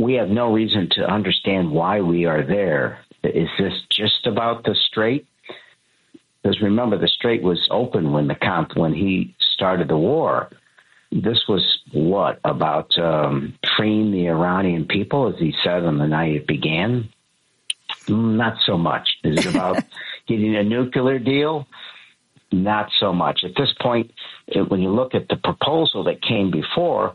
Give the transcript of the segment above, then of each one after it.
we have no reason to understand why we are there. Is this just about the Strait? Because remember, the Strait was open when he started the war. This was about freeing the Iranian people, as he said on the night it began? Not so much. Is it about getting a nuclear deal? Not so much. At this point, when you look at the proposal that came before,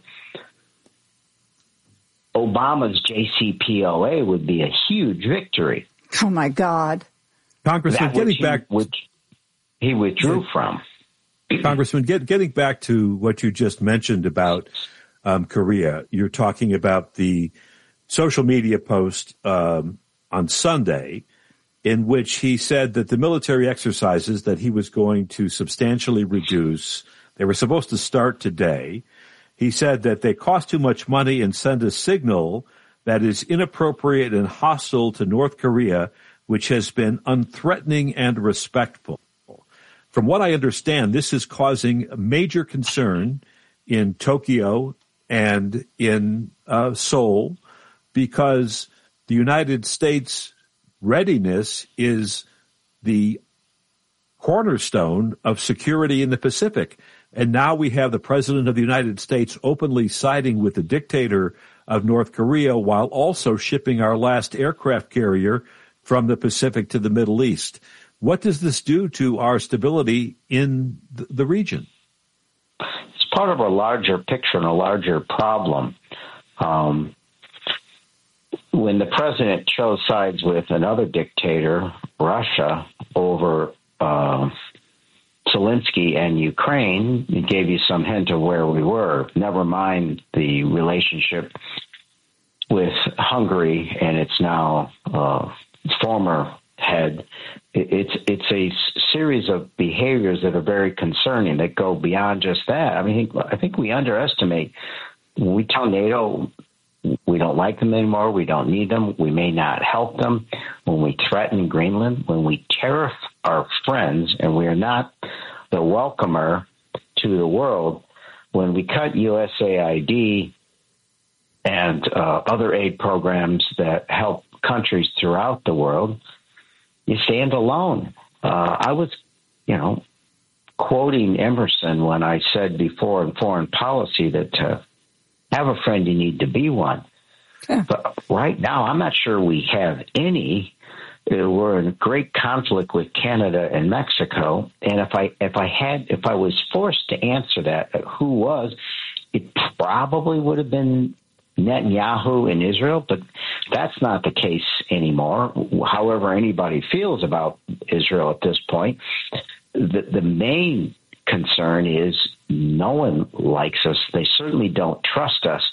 Obama's JCPOA would be a huge victory. Oh, my God. Congressman, he withdrew from. Congressman, getting back to what you just mentioned about Korea, you're talking about the social media post on Sunday in which he said that the military exercises that he was going to substantially reduce, they were supposed to start today. He said that they cost too much money and send a signal that is inappropriate and hostile to North Korea, which has been unthreatening and respectful. From what I understand, this is causing major concern in Tokyo and in Seoul because the United States readiness is the cornerstone of security in the Pacific. And now we have the President of the United States openly siding with the dictator of North Korea while also shipping our last aircraft carrier from the Pacific to the Middle East. What does this do to our stability in the region? It's part of a larger picture and a larger problem. When the president chose sides with another dictator, Russia, over Zelensky and Ukraine, it gave you some hint of where we were. Never mind the relationship with Hungary and its now former head. It's a series of behaviors that are very concerning that go beyond just that. I think we underestimate. When we tell NATO we don't like them anymore, we don't need them, we may not help them, when we threaten Greenland, when we tariff our friends, and we are not the welcomer to the world, when we cut USAID and other aid programs that help countries throughout the world, you stand alone. I was, quoting Emerson when I said before in foreign policy that have a friend, you need to be one. Yeah. But right now, I'm not sure we have any. We're in great conflict with Canada and Mexico. And if I was forced to answer that, who was, it probably would have been Netanyahu in Israel, but that's not the case anymore. However anybody feels about Israel at this point, the main concern is no one likes us. They certainly don't trust us.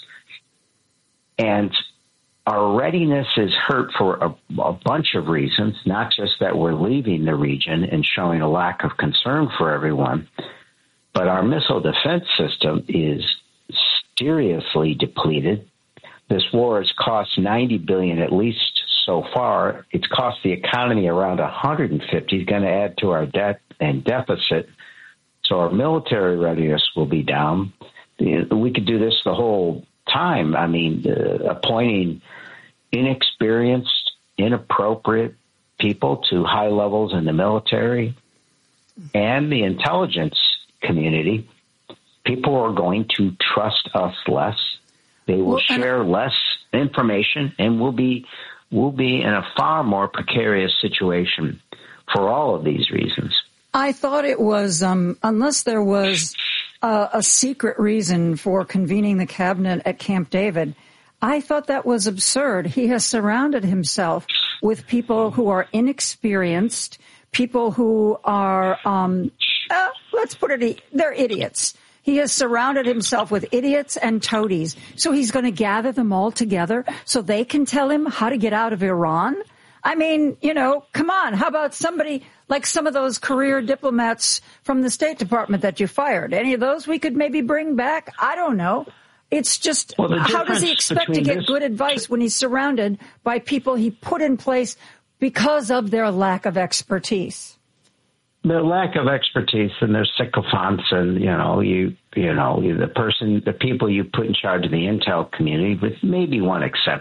And our readiness is hurt for a bunch of reasons, not just that we're leaving the region and showing a lack of concern for everyone, but our missile defense system is seriously depleted. This war has cost $90 billion at least so far. It's cost the economy around $150. It's going to add to our debt and deficit. So our military readiness will be down. We could do this the whole time. Appointing inexperienced, inappropriate people to high levels in the military and the intelligence community, people are going to trust us less. They will share less information, and we'll be in a far more precarious situation for all of these reasons. I thought it was, unless there was a secret reason for convening the cabinet at Camp David, I thought that was absurd. He has surrounded himself with people who are inexperienced, people who are, let's put it, they're idiots. He has surrounded himself with idiots and toadies. So he's going to gather them all together so they can tell him how to get out of Iran? Come on. How about somebody like some of those career diplomats from the State Department that you fired? Any of those we could maybe bring back? I don't know. It's just, how does he expect to get good advice when he's surrounded by people he put in place because of their lack of expertise? Their lack of expertise and their sycophants, and the people you put in charge of the intel community, with maybe one exception.